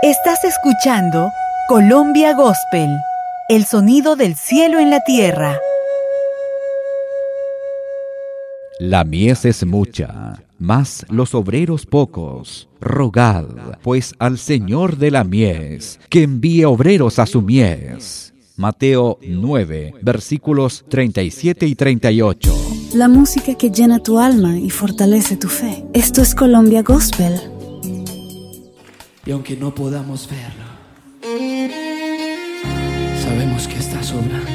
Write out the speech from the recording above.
Estás escuchando Colombia Gospel, el sonido del cielo en la tierra. La mies es mucha, mas los obreros pocos. Rogad, pues, al Señor de la mies, que envíe obreros a su mies. Mateo 9, versículos 37 y 38. La música que llena tu alma y fortalece tu fe. Esto es Colombia Gospel. Y aunque no podamos verlo, sabemos que estás obrando.